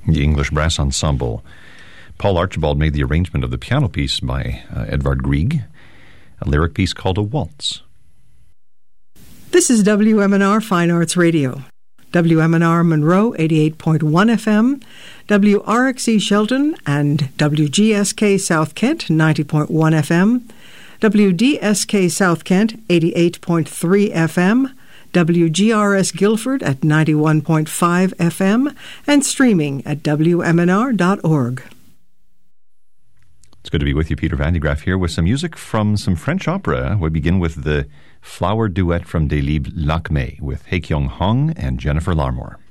the English Brass Ensemble. Paul Archibald made the arrangement of the piano piece by Edvard Grieg, a lyric piece called A Waltz. This is WMNR Fine Arts Radio. WMNR Monroe 88.1 FM, WRXE Shelton and WGSK South Kent 90.1 FM, WDSK South Kent 88.3 FM, WGRS Guilford at 91.5 FM, and streaming at WMNR.org. It's good to be with you, Peter Van de Graaff here with some music from some French opera. We begin with the Flower Duet from Des Libres Lakmé with Hae Kyung Hong and Jennifer Larmore.